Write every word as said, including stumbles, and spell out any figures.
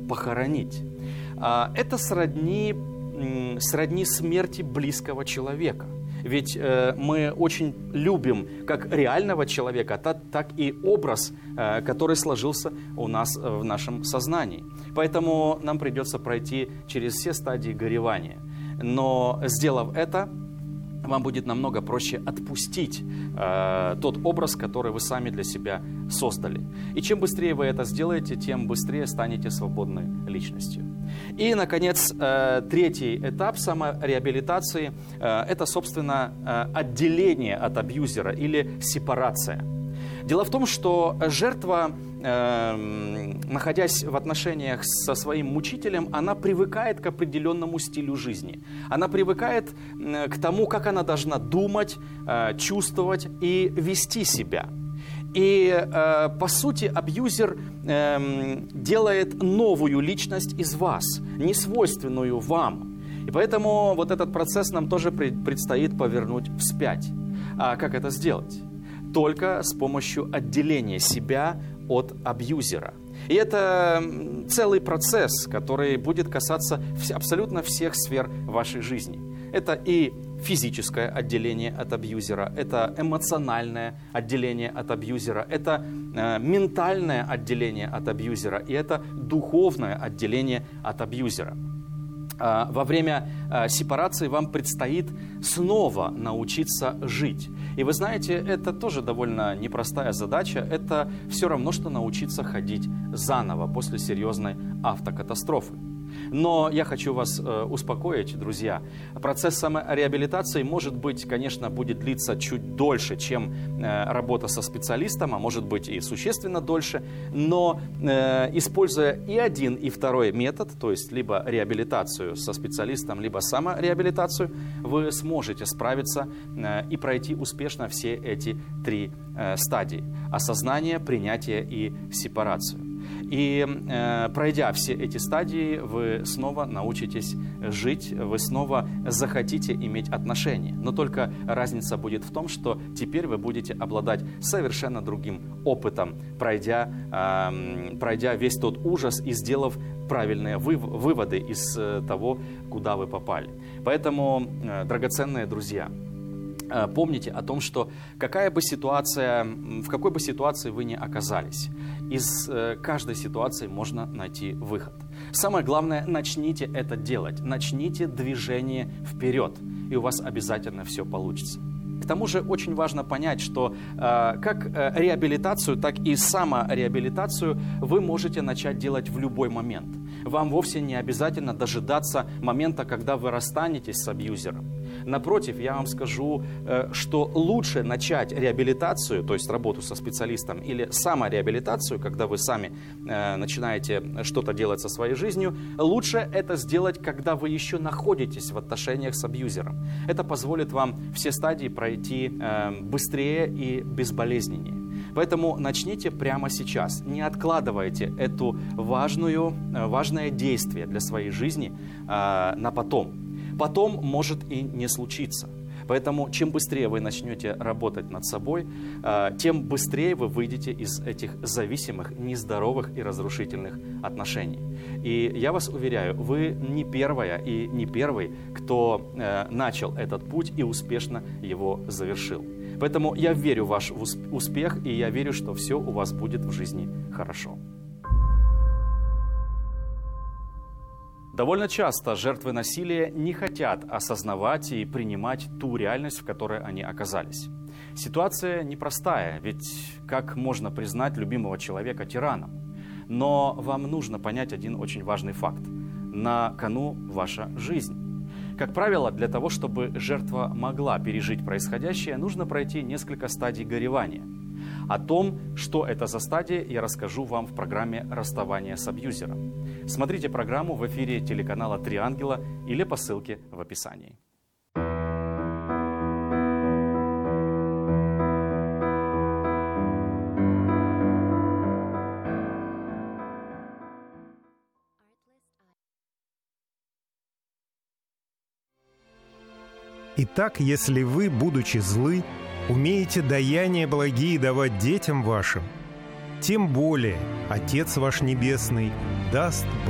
похоронить. Это сродни, сродни смерти близкого человека. Ведь э, мы очень любим как реального человека, так, так и образ, э, который сложился у нас э, в нашем сознании. Поэтому нам придется пройти через все стадии горевания. Но сделав это, вам будет намного проще отпустить э, тот образ, который вы сами для себя создали. И чем быстрее вы это сделаете, тем быстрее станете свободной личностью. И, наконец, э, третий этап самореабилитации э, – это, собственно, э, отделение от абьюзера или сепарация. Дело в том, что жертва, э, находясь в отношениях со своим мучителем, она привыкает к определенному стилю жизни. Она привыкает э, к тому, как она должна думать, э, чувствовать и вести себя. И, э, по сути, абьюзер э, делает новую личность из вас, не свойственную вам. И поэтому вот этот процесс нам тоже предстоит повернуть вспять. А как это сделать? Только с помощью отделения себя от абьюзера. И это целый процесс, который будет касаться абсолютно всех сфер вашей жизни. Это и физическое отделение от абьюзера, это эмоциональное отделение от абьюзера, это э, ментальное отделение от абьюзера и это духовное отделение от абьюзера. Э, во время э, сепарации вам предстоит снова научиться жить. И вы знаете, это тоже довольно непростая задача. Это все равно, что научиться ходить заново после серьезной автокатастрофы. Но я хочу вас э, успокоить, друзья. Процесс самореабилитации, может быть, конечно, будет длиться чуть дольше, чем э, работа со специалистом, а может быть и существенно дольше. Но э, используя и один, и второй метод, то есть либо реабилитацию со специалистом, либо самореабилитацию, вы сможете справиться э, и пройти успешно все эти три э, стадии: осознание, принятие и сепарацию. И э, пройдя все эти стадии, вы снова научитесь жить, вы снова захотите иметь отношения. Но только разница будет в том, что теперь вы будете обладать совершенно другим опытом, пройдя, э, пройдя весь тот ужас и сделав правильные выводы из того, куда вы попали. Поэтому, э, драгоценные друзья, помните о том, что какая бы ситуация, в какой бы ситуации вы ни оказались, из каждой ситуации можно найти выход. Самое главное, начните это делать, начните движение вперед, и у вас обязательно все получится. К тому же очень важно понять, что э, как э, реабилитацию, так и самореабилитацию вы можете начать делать в любой момент. Вам вовсе не обязательно дожидаться момента, когда вы расстанетесь с абьюзером. Напротив, я вам скажу, э, что лучше начать реабилитацию, то есть работу со специалистом, или самореабилитацию, когда вы сами э, начинаете что-то делать со своей жизнью, лучше это сделать, когда вы еще находитесь в отношениях с абьюзером. Это позволит вам все стадии пройти э, быстрее и безболезненнее. Поэтому начните прямо сейчас. Не откладывайте эту важную, важное действие для своей жизни э, на потом. Потом может и не случиться. Поэтому чем быстрее вы начнете работать над собой, э, тем быстрее вы выйдете из этих зависимых, нездоровых и разрушительных отношений. И я вас уверяю, вы не первая и не первый, кто э, начал этот путь и успешно его завершил. Поэтому я верю в ваш успех, и я верю, что все у вас будет в жизни хорошо. Довольно часто жертвы насилия не хотят осознавать и принимать ту реальность, в которой они оказались. Ситуация непростая, ведь как можно признать любимого человека тираном? Но вам нужно понять один очень важный факт. На кону ваша жизнь. Как правило, для того, чтобы жертва могла пережить происходящее, нужно пройти несколько стадий горевания. О том, что это за стадии, я расскажу вам в программе «Расставание с абьюзером». Смотрите программу в эфире телеканала «Три ангела» или по ссылке в описании. Итак, если вы, будучи злы, умеете даяния благие давать детям вашим, тем более Отец ваш Небесный даст